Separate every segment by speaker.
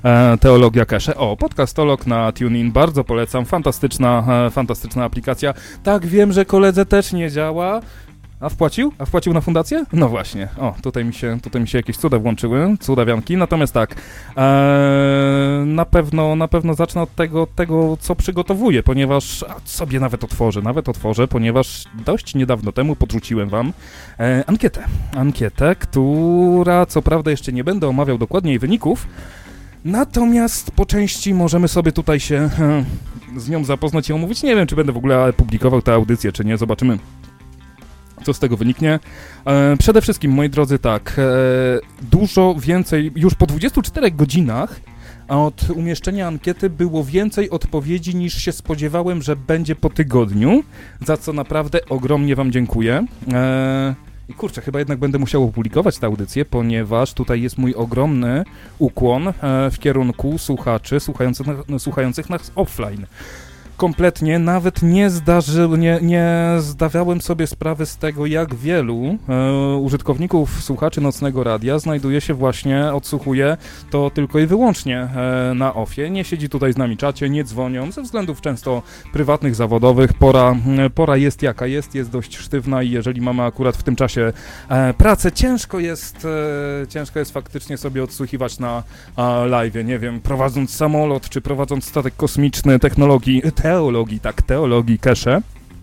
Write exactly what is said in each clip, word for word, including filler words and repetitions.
Speaker 1: e, Teologia Cache. O, podcastolog na TuneIn, bardzo polecam, fantastyczna, e, fantastyczna aplikacja. Tak, wiem, że koledze też nie działa. A wpłacił? A wpłacił na fundację? No właśnie. O, tutaj mi się, tutaj mi się jakieś cuda włączyły, cudawianki. Natomiast tak, ee, na pewno, na pewno zacznę od tego, tego, co przygotowuję, ponieważ a sobie nawet otworzę, nawet otworzę, ponieważ dość niedawno temu podrzuciłem wam e, ankietę. Ankietę, która co prawda jeszcze nie będę omawiał dokładnie jej wyników, natomiast po części możemy sobie tutaj się e, z nią zapoznać i omówić. Nie wiem, czy będę w ogóle publikował tę audycję, czy nie. Zobaczymy, co z tego wyniknie. E, przede wszystkim, moi drodzy, tak, e, dużo więcej, już po dwudziestu czterech godzinach od umieszczenia ankiety było więcej odpowiedzi niż się spodziewałem, że będzie po tygodniu, za co naprawdę ogromnie wam dziękuję. E, I kurczę, chyba jednak będę musiał opublikować tę audycję, ponieważ tutaj jest mój ogromny ukłon e, w kierunku słuchaczy słuchających, słuchających nas offline. Kompletnie, nawet nie, zdarzy, nie, nie zdawałem sobie sprawy z tego, jak wielu e, użytkowników, słuchaczy Nocnego Radia znajduje się właśnie, odsłuchuje to tylko i wyłącznie e, na offie. Nie siedzi tutaj z nami czacie, nie dzwonią, ze względów często prywatnych, zawodowych. Pora, pora jest jaka jest, jest dość sztywna i jeżeli mamy akurat w tym czasie e, pracę, ciężko jest, e, ciężko jest faktycznie sobie odsłuchiwać na e, live, nie wiem, prowadząc samolot, czy prowadząc statek kosmiczny, technologii, teologii, tak, teologii Cache.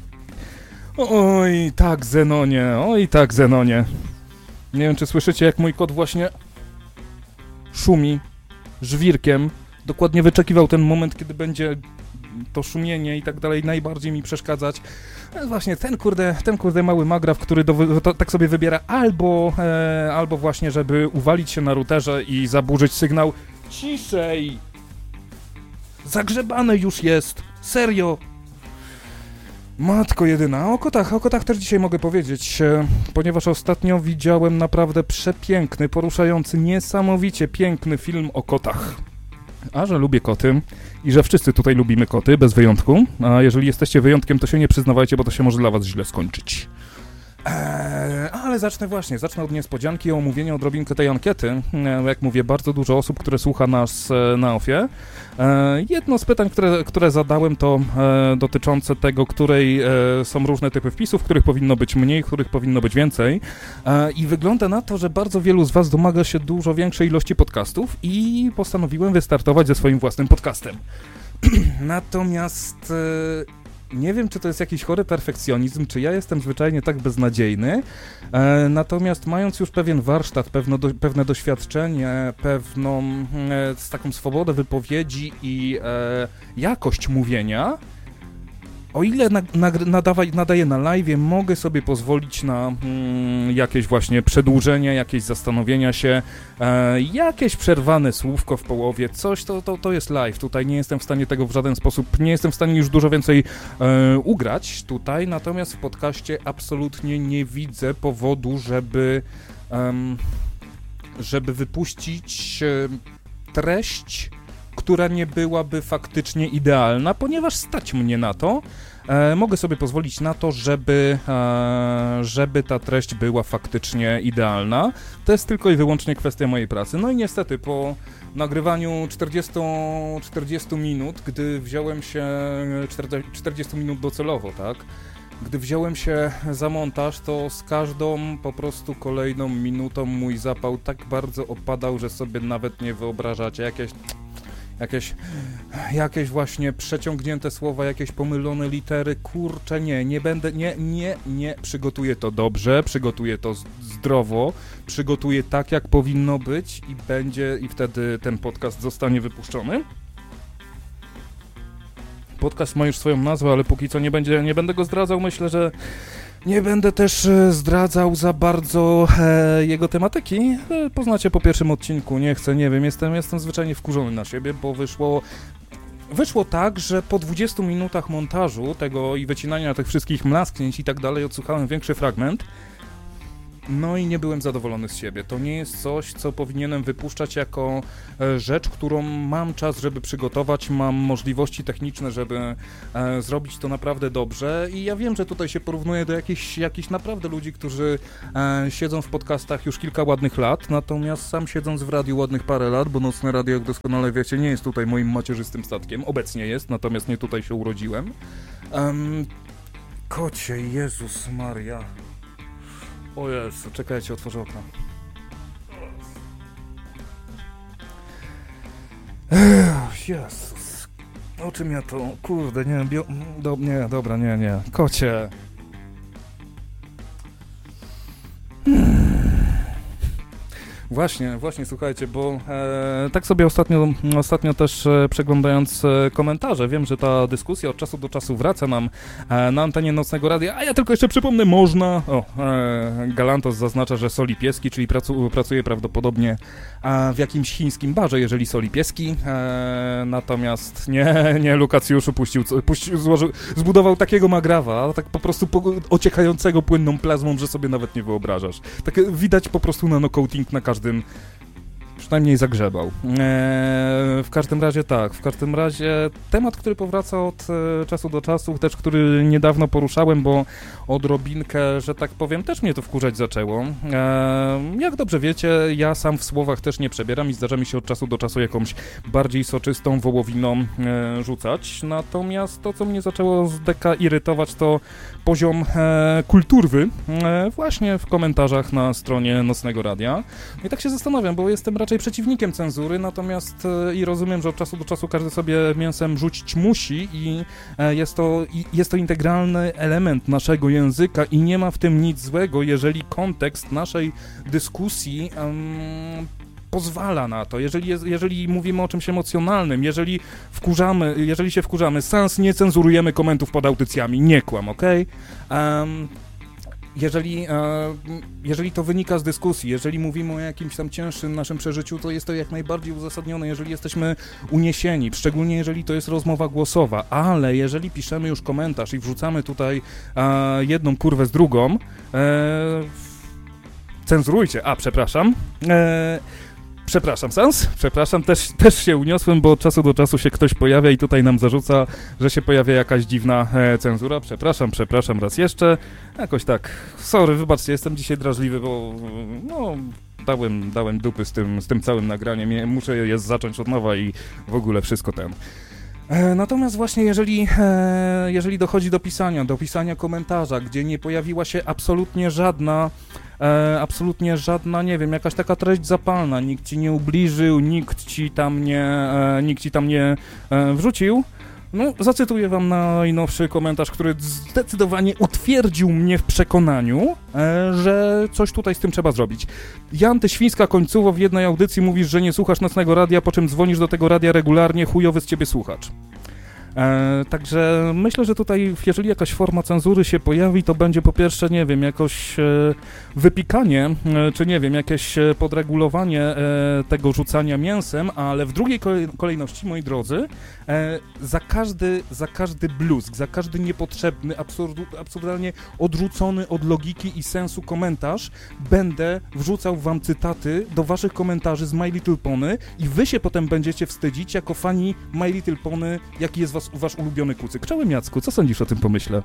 Speaker 1: Oj, tak, Zenonie, oj, tak, Zenonie. Nie wiem, czy słyszycie, jak mój kot właśnie szumi żwirkiem. Dokładnie wyczekiwał ten moment, kiedy będzie to szumienie i tak dalej najbardziej mi przeszkadzać. No właśnie ten kurde, ten kurde mały magraf, który do, to, tak sobie wybiera albo, e, albo właśnie, żeby uwalić się na routerze i zaburzyć sygnał. Ciszej! Zagrzebane już jest! Serio! Matko jedyna. O kotach, o kotach też dzisiaj mogę powiedzieć, e, ponieważ ostatnio widziałem naprawdę przepiękny, poruszający, niesamowicie piękny film o kotach. A że lubię koty i że wszyscy tutaj lubimy koty, bez wyjątku, a jeżeli jesteście wyjątkiem, to się nie przyznawajcie, bo to się może dla was źle skończyć. Eee, ale zacznę właśnie, zacznę od niespodzianki o omówieniu odrobinkę tej ankiety. Eee, jak mówię, bardzo dużo osób, które słucha nas e, na ofie. Eee, jedno z pytań, które, które zadałem, to e, dotyczące tego, której e, są różne typy wpisów, których powinno być mniej, których powinno być więcej. Eee, I wygląda na to, że bardzo wielu z was domaga się dużo większej ilości podcastów i postanowiłem wystartować ze swoim własnym podcastem. Natomiast... E, Nie wiem, czy to jest jakiś chory perfekcjonizm, czy ja jestem zwyczajnie tak beznadziejny, e, natomiast mając już pewien warsztat, pewno do, pewne doświadczenie, pewną e, z taką swobodę wypowiedzi i e, jakość mówienia, o ile na, na, nadawa, nadaję na live'ie, mogę sobie pozwolić na mm, jakieś właśnie przedłużenie, jakieś zastanowienia się, e, jakieś przerwane słówko w połowie, coś, to, to, to jest live. Tutaj nie jestem w stanie tego w żaden sposób, nie jestem w stanie już dużo więcej e, ugrać tutaj, natomiast w podcaście absolutnie nie widzę powodu, żeby, um, żeby wypuścić e, treść, która nie byłaby faktycznie idealna, ponieważ stać mnie na to. E, mogę sobie pozwolić na to, żeby, e, żeby ta treść była faktycznie idealna. To jest tylko i wyłącznie kwestia mojej pracy. No i niestety po nagrywaniu czterdziestu minut, gdy wziąłem się czterdzieści minut docelowo, tak? Gdy wziąłem się za montaż, to z każdą po prostu kolejną minutą mój zapał tak bardzo opadał, że sobie nawet nie wyobrażacie. Jakieś... Jakieś, jakieś właśnie przeciągnięte słowa, jakieś pomylone litery, kurczę, nie, nie będę, nie, nie, nie, przygotuję to dobrze, przygotuję to zdrowo, przygotuję tak, jak powinno być i będzie, i wtedy ten podcast zostanie wypuszczony. Podcast ma już swoją nazwę, ale póki co nie będzie, nie będę go zdradzał, myślę, że nie będę też zdradzał za bardzo e, jego tematyki. E, poznacie po pierwszym odcinku, nie chcę, nie wiem, jestem, jestem zwyczajnie wkurzony na siebie, bo wyszło, wyszło tak, że po dwudziestu minutach montażu tego i wycinania tych wszystkich mlasknięć i tak dalej odsłuchałem większy fragment no i nie byłem zadowolony z siebie. To nie jest coś, co powinienem wypuszczać jako e, rzecz, którą mam czas, żeby przygotować, mam możliwości techniczne, żeby e, zrobić to naprawdę dobrze i ja wiem, że tutaj się porównuję do jakichś, jakichś naprawdę ludzi, którzy e, siedzą w podcastach już kilka ładnych lat, natomiast sam siedząc w radiu ładnych parę lat, bo Nocne Radio, jak doskonale wiecie, nie jest tutaj moim macierzystym statkiem, obecnie jest, natomiast nie tutaj się urodziłem. Um, kocie, Jezus Maria. O Jezu, czekajcie, otworzę okno. Ech, Jezus. O czym ja to... Kurde, nie, bio... Do... nie, dobra, nie, nie. Kocie. Hmm. Właśnie, właśnie, słuchajcie, bo e, tak sobie ostatnio, ostatnio też e, przeglądając e, komentarze, wiem, że ta dyskusja od czasu do czasu wraca nam e, na antenie Nocnego Radia, a ja tylko jeszcze przypomnę, można, o, e, Galantos zaznacza, że soli pieski, czyli pracu, pracuje prawdopodobnie e, w jakimś chińskim barze, jeżeli soli pieski, e, natomiast nie, nie, Lukacjuszu puścił, puścił złożył, zbudował takiego magrawa, tak po prostu po, ociekającego płynną plazmą, że sobie nawet nie wyobrażasz. Tak widać po prostu nanocoating na każdym przynajmniej zagrzebał. Eee, w każdym razie tak, w każdym razie temat, który powraca od e, czasu do czasu, też który niedawno poruszałem, bo odrobinkę, że tak powiem, też mnie to wkurzać zaczęło. Eee, jak dobrze wiecie, ja sam w słowach też nie przebieram i zdarza mi się od czasu do czasu jakąś bardziej soczystą wołowiną e, rzucać, natomiast to, co mnie zaczęło z deka irytować, to poziom e, kulturwy e, właśnie w komentarzach na stronie Nocnego Radia. I tak się zastanawiam, bo jestem raczej przeciwnikiem cenzury, natomiast e, i rozumiem, że od czasu do czasu każdy sobie mięsem rzucić musi i e, jest to, i, jest to integralny element naszego języka i nie ma w tym nic złego, jeżeli kontekst naszej dyskusji um, pozwala na to, jeżeli, jest, jeżeli mówimy o czymś emocjonalnym, jeżeli wkurzamy, jeżeli się wkurzamy, sans nie cenzurujemy komentów pod audycjami, nie kłam, okej? Okay? Um, Jeżeli, e, jeżeli to wynika z dyskusji, jeżeli mówimy o jakimś tam cięższym naszym przeżyciu, to jest to jak najbardziej uzasadnione, jeżeli jesteśmy uniesieni, szczególnie jeżeli to jest rozmowa głosowa, ale jeżeli piszemy już komentarz i wrzucamy tutaj e, jedną kurwę z drugą, e, cenzurujcie, a przepraszam, e, Przepraszam, Sans, przepraszam, też, też się uniosłem, bo od czasu do czasu się ktoś pojawia i tutaj nam zarzuca, że się pojawia jakaś dziwna e, cenzura. Przepraszam, przepraszam raz jeszcze. Jakoś tak, sorry, wybaczcie, jestem dzisiaj drażliwy, bo no, dałem, dałem dupy z tym, z tym całym nagraniem. Muszę je zacząć od nowa i w ogóle wszystko ten. E, natomiast właśnie jeżeli, e, jeżeli dochodzi do pisania, do pisania komentarza, gdzie nie pojawiła się absolutnie żadna E, absolutnie żadna, nie wiem, jakaś taka treść zapalna, nikt ci nie ubliżył, nikt ci tam nie, e, nikt ci tam nie e, wrzucił. No, zacytuję wam najnowszy komentarz, który zdecydowanie utwierdził mnie w przekonaniu, e, że coś tutaj z tym trzeba zrobić. Jan, ty świńska końcowo w jednej audycji mówisz, że nie słuchasz Nocnego Radia, po czym dzwonisz do tego radia regularnie, chujowy z ciebie słuchacz. E, także myślę, że tutaj, jeżeli jakaś forma cenzury się pojawi, to będzie po pierwsze, nie wiem, jakoś e, wypikanie, e, czy nie wiem, jakieś e, podregulowanie e, tego rzucania mięsem, ale w drugiej kolej, kolejności, moi drodzy, e, za każdy, za każdy bluzg, za każdy niepotrzebny, absurdu, absurdalnie odrzucony od logiki i sensu komentarz, będę wrzucał wam cytaty do waszych komentarzy z My Little Pony i wy się potem będziecie wstydzić jako fani My Little Pony, jaki jest was, wasz ulubiony kucyk. Czołem, Jacku, co sądzisz o tym pomyśle?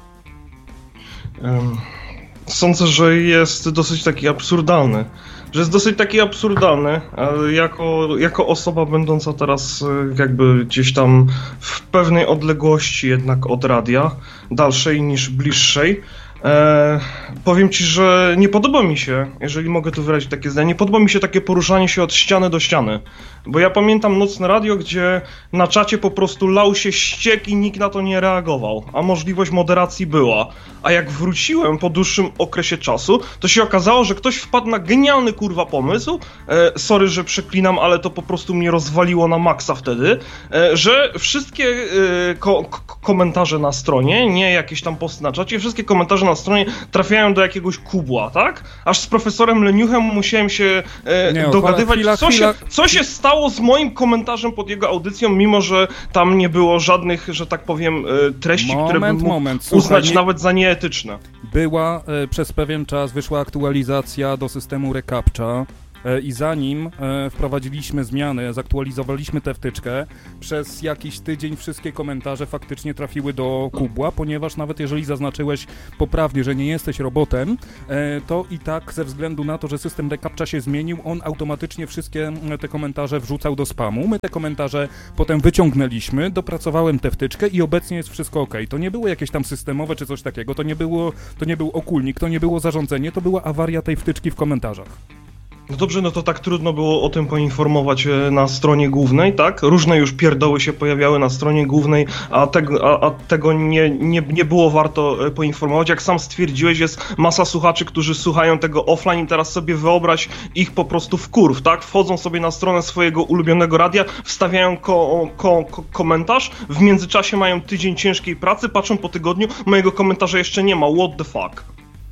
Speaker 2: Um, sądzę, że jest dosyć taki absurdalny. Że jest dosyć taki absurdalny, ale jako, jako osoba będąca teraz jakby gdzieś tam w pewnej odległości jednak od radia, dalszej niż bliższej, E, powiem ci, że nie podoba mi się, jeżeli mogę tu wyrazić takie zdanie, nie podoba mi się takie poruszanie się od ściany do ściany. Bo ja pamiętam Nocne Radio, gdzie na czacie po prostu lał się ściek i nikt na to nie reagował, a możliwość moderacji była. A jak wróciłem po dłuższym okresie czasu, to się okazało, że ktoś wpadł na genialny kurwa pomysł, e, sorry, że przeklinam, ale to po prostu mnie rozwaliło na maksa wtedy, e, że wszystkie e, ko- ko- komentarze na stronie, nie jakieś tam posty na czacie, wszystkie komentarze na stronie trafiają do jakiegoś kubła, tak? Aż z profesorem Leniuchem musiałem się e, nie, dogadywać, chwila, co, chwila. Się, co się stało z moim komentarzem pod jego audycją, mimo że tam nie było żadnych, że tak powiem, e, treści,
Speaker 1: moment,
Speaker 2: które bym mógł
Speaker 1: moment.
Speaker 2: uznać
Speaker 1: Słuchaj, nie...
Speaker 2: nawet za nieetyczne.
Speaker 1: była e, przez pewien czas, wyszła aktualizacja do systemu reCAPTCHA. I zanim e, wprowadziliśmy zmiany, zaktualizowaliśmy tę wtyczkę, przez jakiś tydzień wszystkie komentarze faktycznie trafiły do kubła, ponieważ nawet jeżeli zaznaczyłeś poprawnie, że nie jesteś robotem, e, to i tak ze względu na to, że system reCAPTCHA się zmienił, on automatycznie wszystkie te komentarze wrzucał do spamu. My te komentarze potem wyciągnęliśmy, dopracowałem tę wtyczkę i obecnie jest wszystko ok. To nie było jakieś tam systemowe czy coś takiego, to nie było, to nie był okulnik, to nie było zarządzenie, to była awaria tej wtyczki w komentarzach.
Speaker 2: No dobrze, no to tak trudno było o tym poinformować na stronie głównej, tak? Różne już pierdoły się pojawiały na stronie głównej, a tego, a, a tego nie, nie, nie było warto poinformować. Jak sam stwierdziłeś, jest masa słuchaczy, którzy słuchają tego offline i teraz sobie wyobraź ich po prostu w kurw, tak? Wchodzą sobie na stronę swojego ulubionego radia, wstawiają ko, ko, ko, komentarz, w międzyczasie mają tydzień ciężkiej pracy, patrzą po tygodniu, mojego komentarza jeszcze nie ma, what the fuck?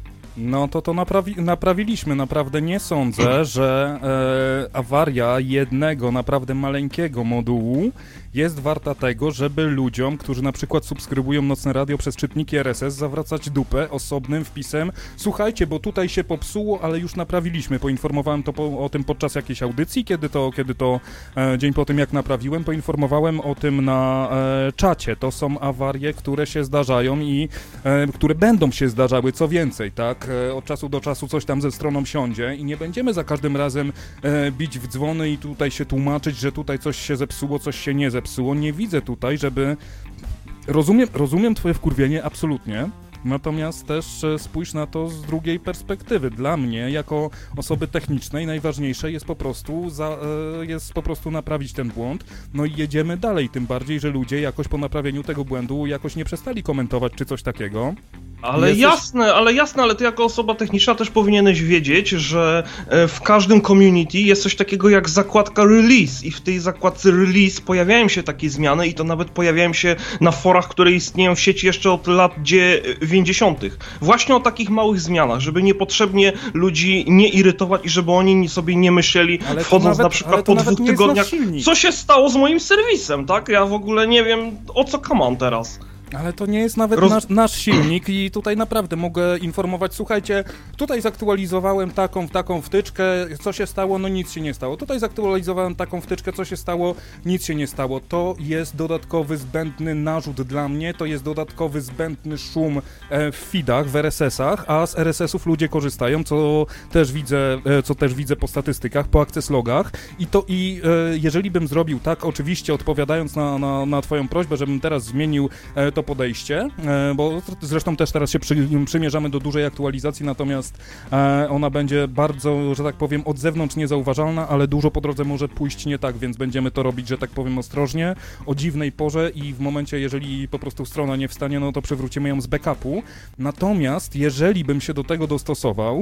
Speaker 1: No to to naprawi- naprawiliśmy. Naprawdę nie sądzę, że e, awaria jednego naprawdę maleńkiego modułu jest warta tego, żeby ludziom, którzy na przykład subskrybują Nocne Radio przez czytniki R S S, zawracać dupę osobnym wpisem. Słuchajcie, bo tutaj się popsuło, ale już naprawiliśmy. Poinformowałem to po, o tym podczas jakiejś audycji, kiedy to, kiedy to e, dzień po tym jak naprawiłem, poinformowałem o tym na e, czacie. To są awarie, które się zdarzają i e, które będą się zdarzały, co więcej, tak? E, od czasu do czasu coś tam ze stroną siądzie i nie będziemy za każdym razem e, bić w dzwony i tutaj się tłumaczyć, że tutaj coś się zepsuło, coś się nie zepsuło. Nie widzę tutaj, żeby... Rozumiem, rozumiem twoje wkurwienie, absolutnie, natomiast też spójrz na to z drugiej perspektywy. Dla mnie, jako osoby technicznej, najważniejsze jest po prostu, za, jest po prostu naprawić ten błąd, no i jedziemy dalej, tym bardziej, że ludzie jakoś po naprawieniu tego błędu jakoś nie przestali komentować czy coś takiego.
Speaker 2: Ale
Speaker 1: Jesteś...
Speaker 2: jasne, ale jasne, ale ty jako osoba techniczna też powinieneś wiedzieć, że w każdym community jest coś takiego jak zakładka release i w tej zakładce release pojawiają się takie zmiany i to nawet pojawiają się na forach, które istnieją w sieci jeszcze od lat dziewięćdziesiątych. Właśnie o takich małych zmianach, żeby niepotrzebnie ludzi nie irytować i żeby oni sobie nie myśleli, ale wchodząc nawet, na przykład po dwóch tygodniach, co się stało z moim serwisem, tak? Ja w ogóle nie wiem, o co kamam teraz.
Speaker 1: Ale to nie jest nawet Roz... nasz, nasz silnik i tutaj naprawdę mogę informować, słuchajcie, tutaj zaktualizowałem taką, taką wtyczkę, co się stało? No nic się nie stało. Tutaj zaktualizowałem taką wtyczkę, co się stało? Nic się nie stało. To jest dodatkowy zbędny narzut dla mnie, to jest dodatkowy zbędny szum w feedach, w R S S-ach, a z R S S-ów ludzie korzystają, co też widzę, co też widzę po statystykach, po access logach i to i jeżeli bym zrobił tak, oczywiście odpowiadając na, na, na twoją prośbę, żebym teraz zmienił to podejście, bo zresztą też teraz się przy, przymierzamy do dużej aktualizacji, natomiast ona będzie bardzo, że tak powiem, od zewnątrz niezauważalna, ale dużo po drodze może pójść nie tak, więc będziemy to robić, że tak powiem, ostrożnie, o dziwnej porze i w momencie, jeżeli po prostu strona nie wstanie, no to przywrócimy ją z backupu. Natomiast jeżeli bym się do tego dostosował,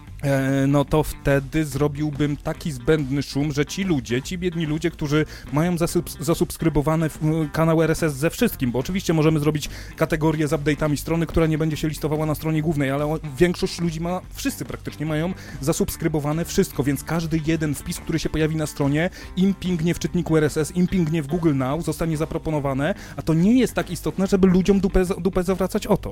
Speaker 1: no to wtedy zrobiłbym taki zbędny szum, że ci ludzie, ci biedni ludzie, którzy mają zasub- zasubskrybowane kanał R S S ze wszystkim, bo oczywiście możemy zrobić kategorię z update'ami strony, która nie będzie się listowała na stronie głównej, ale większość ludzi ma, wszyscy praktycznie mają zasubskrybowane wszystko, więc każdy jeden wpis, który się pojawi na stronie, im pingnie w czytniku R S S, im pingnie w Google Now, zostanie zaproponowane, a to nie jest tak istotne, żeby ludziom dupę, dupę zawracać o to.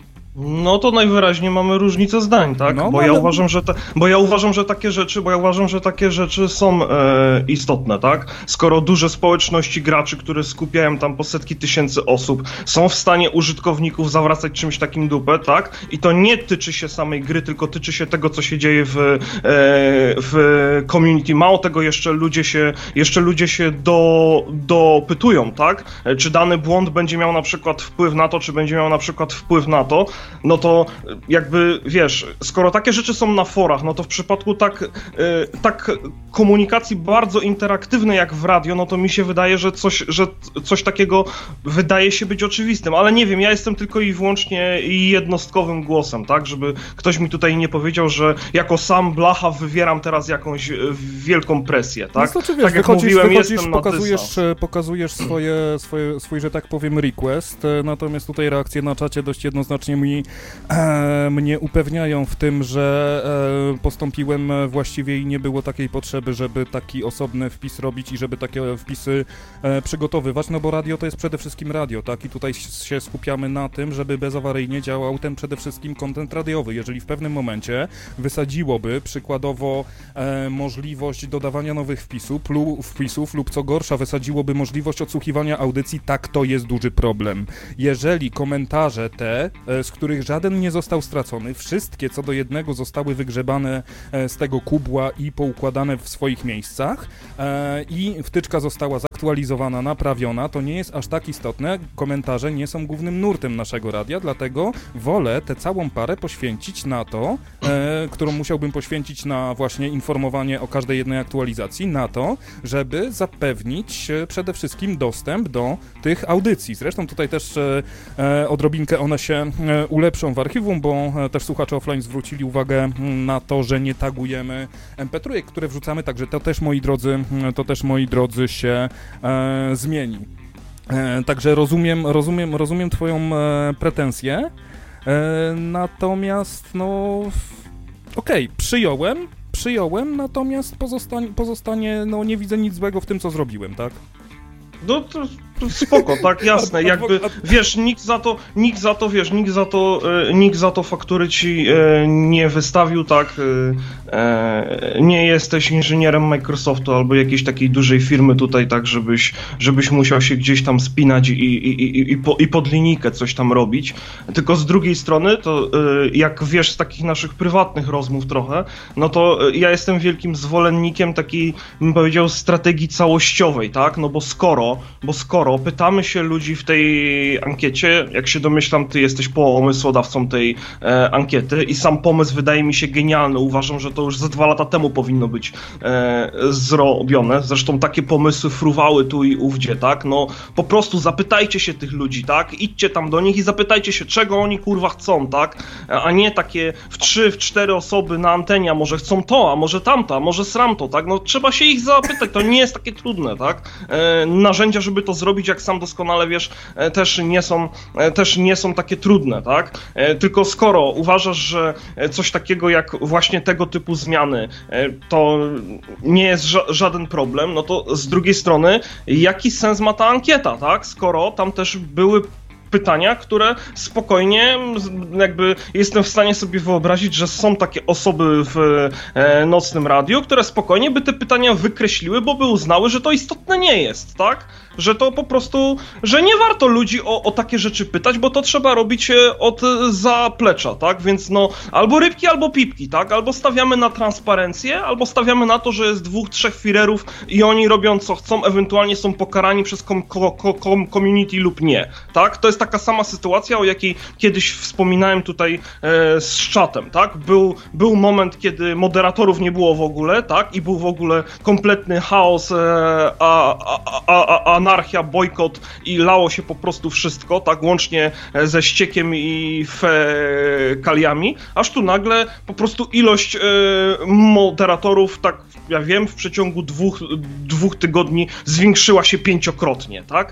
Speaker 2: No to najwyraźniej mamy różnicę zdań, tak? No, bo, ale... ja uważam, że ta, bo ja uważam, że takie rzeczy, bo ja uważam, że takie rzeczy są e, istotne, tak? Skoro duże społeczności graczy, które skupiają tam po setki tysięcy osób, są w stanie użytkowników zawracać czymś takim dupę, tak? I to nie tyczy się samej gry, tylko tyczy się tego, co się dzieje w, e, w community. Mało tego, jeszcze ludzie się, jeszcze ludzie się do, dopytują, tak? Czy dany błąd będzie miał na przykład wpływ na to, czy będzie miał na przykład wpływ na to, no to jakby, wiesz, skoro takie rzeczy są na forach, no to w przypadku tak, yy, tak komunikacji bardzo interaktywnej jak w radio, no to mi się wydaje, że coś, że coś takiego wydaje się być oczywistym, ale nie wiem, ja jestem tylko i wyłącznie jednostkowym głosem, tak, żeby ktoś mi tutaj nie powiedział, że jako sam Blacha wywieram teraz jakąś wielką presję, tak?
Speaker 1: No to, wiesz, tak jak wychodzisz, mówiłem, wychodzisz, jestem pokazujesz, pokazujesz swoje, swoje, swój, że tak powiem, request, natomiast tutaj reakcje na czacie dość jednoznacznie mi e, mnie upewniają w tym, że e, postąpiłem właściwie i nie było takiej potrzeby, żeby taki osobny wpis robić i żeby takie wpisy e, przygotowywać, no bo radio to jest przede wszystkim radio, tak? I tutaj się skupiamy na tym, żeby bezawaryjnie działał ten przede wszystkim content radiowy. Jeżeli w pewnym momencie wysadziłoby przykładowo e, możliwość dodawania nowych wpisów, lu, wpisów lub co gorsza wysadziłoby możliwość odsłuchiwania audycji, tak to jest duży problem. Jeżeli komentarze te, e, z których żaden nie został stracony, wszystkie co do jednego zostały wygrzebane e, z tego kubła i poukładane w swoich miejscach e, i wtyczka została zaktualizowana, naprawiona, to nie jest aż tak istotne. Komentarze nie są głównym nurtem naszego radia, dlatego wolę tę całą parę poświęcić na to, e, którą musiałbym poświęcić na właśnie informowanie o każdej jednej aktualizacji, na to, żeby zapewnić e, przede wszystkim dostęp do tych audycji. Zresztą tutaj też e, e, odrobinkę one się e, ulepszą w archiwum, bo e, też słuchacze offline zwrócili uwagę na to, że nie tagujemy em pe trzy, które wrzucamy, także to też, moi drodzy, to też, moi drodzy, się e, zmieni. E, także rozumiem, rozumiem, rozumiem twoją e, pretensję, e, natomiast no okej, okay, przyjąłem, przyjąłem, natomiast pozostanie, pozostanie, no nie widzę nic złego w tym, co zrobiłem, tak?
Speaker 2: No to, to spoko, tak, jasne, jakby, wiesz, nikt za to, nikt za to, wiesz, nikt za to, e, nikt za to faktury ci e, nie wystawił, tak, e, nie jesteś inżynierem Microsoftu albo jakiejś takiej dużej firmy tutaj, tak, żebyś, żebyś musiał się gdzieś tam spinać i, i, i, i, po, i pod linijkę coś tam robić, tylko z drugiej strony, to e, jak wiesz z takich naszych prywatnych rozmów trochę, no to ja jestem wielkim zwolennikiem takiej, bym powiedział, strategii całościowej, tak, no bo skoro Bo skoro pytamy się ludzi w tej ankiecie, jak się domyślam, ty jesteś pomysłodawcą tej e, ankiety i sam pomysł wydaje mi się genialny. Uważam, że to już ze dwa lata temu powinno być e, zrobione. Zresztą takie pomysły fruwały tu i ówdzie, tak? No po prostu zapytajcie się tych ludzi, tak? Idźcie tam do nich i zapytajcie się, czego oni kurwa chcą, tak? A nie takie w trzy, w cztery osoby na antenie, a może chcą to, a może tamto, a może sramto, tak? No trzeba się ich zapytać, to nie jest takie trudne, tak? E, narzędzia, żeby to zrobić, jak sam doskonale wiesz, też nie są, też nie są takie trudne, tak? Tylko skoro uważasz, że coś takiego jak właśnie tego typu zmiany to nie jest ża- żaden problem, no to z drugiej strony jaki sens ma ta ankieta, tak? Skoro tam też były pytania, które spokojnie jakby jestem w stanie sobie wyobrazić, że są takie osoby w e, nocnym radiu, które spokojnie by te pytania wykreśliły, bo by uznały, że to istotne nie jest, tak? Że to po prostu, że nie warto ludzi o, o takie rzeczy pytać, bo to trzeba robić od zaplecza, tak? Więc no, albo rybki, albo pipki, tak? Albo stawiamy na transparencję, albo stawiamy na to, że jest dwóch, trzech firerów i oni robią co chcą, ewentualnie są pokarani przez kom, kom, kom, community lub nie, tak? To jest taka sama sytuacja, o jakiej kiedyś wspominałem tutaj e, z czatem, tak? Był, był moment, kiedy moderatorów nie było w ogóle, tak? I był w ogóle kompletny chaos, e, a, a, a, a anarchia, bojkot i lało się po prostu wszystko, tak, łącznie ze ściekiem i fekaliami, aż tu nagle po prostu ilość e, moderatorów, tak, ja wiem, w przeciągu dwóch, dwóch tygodni zwiększyła się pięciokrotnie, tak?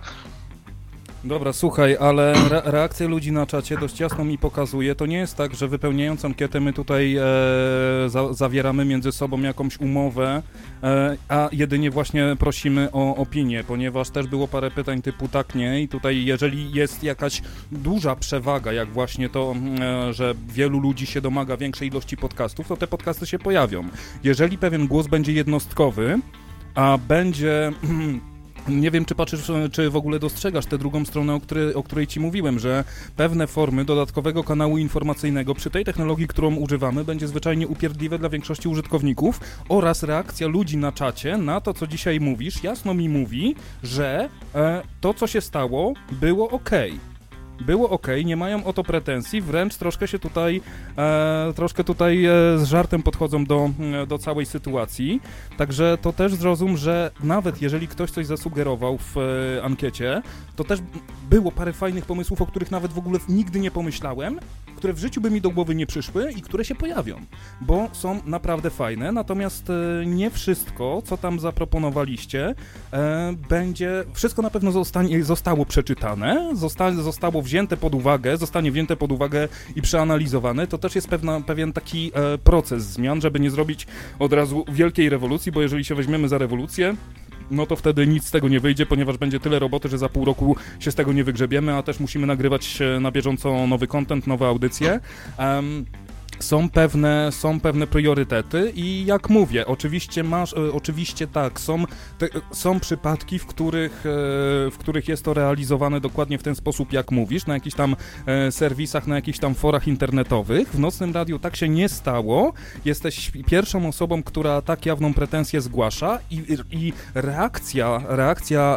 Speaker 1: Dobra, słuchaj, ale re- reakcja ludzi na czacie dość jasno mi pokazuje, to nie jest tak, że wypełniając ankietę my tutaj e, za- zawieramy między sobą jakąś umowę, e, a jedynie właśnie prosimy o opinię, ponieważ też było parę pytań typu tak, nie, i tutaj jeżeli jest jakaś duża przewaga, jak właśnie to, e, że wielu ludzi się domaga większej ilości podcastów, to te podcasty się pojawią. Jeżeli pewien głos będzie jednostkowy, a będzie... Nie wiem, czy patrzysz, czy w ogóle dostrzegasz tę drugą stronę, o której, o której ci mówiłem, że pewne formy dodatkowego kanału informacyjnego przy tej technologii, którą używamy, będzie zwyczajnie upierdliwe dla większości użytkowników oraz reakcja ludzi na czacie na to, co dzisiaj mówisz, jasno mi mówi, że e, to, co się stało, było okej. Było okej, nie mają o to pretensji, wręcz troszkę się tutaj, e, troszkę tutaj e, z żartem podchodzą do, e, do całej sytuacji, także to też zrozum, że nawet jeżeli ktoś coś zasugerował w e, ankiecie, to też było parę fajnych pomysłów, o których nawet w ogóle nigdy nie pomyślałem, które w życiu by mi do głowy nie przyszły i które się pojawią, bo są naprawdę fajne, natomiast e, nie wszystko, co tam zaproponowaliście, e, będzie, wszystko na pewno zostanie, zostało przeczytane, zosta, zostało wzięte pod uwagę, zostanie wzięte pod uwagę i przeanalizowane. To też jest pewna, pewien taki e, proces zmian, żeby nie zrobić od razu wielkiej rewolucji, bo jeżeli się weźmiemy za rewolucję, no to wtedy nic z tego nie wyjdzie, ponieważ będzie tyle roboty, że za pół roku się z tego nie wygrzebiemy, a też musimy nagrywać na bieżąco nowy content, nowe audycje. Um, Są pewne, są pewne priorytety i jak mówię, oczywiście masz, e, oczywiście tak, są, te, są przypadki, w których, e, w których jest to realizowane dokładnie w ten sposób, jak mówisz, na jakichś tam e, serwisach, na jakichś tam forach internetowych. W Nocnym Radiu tak się nie stało. Jesteś pierwszą osobą, która tak jawną pretensję zgłasza i, i reakcja, reakcja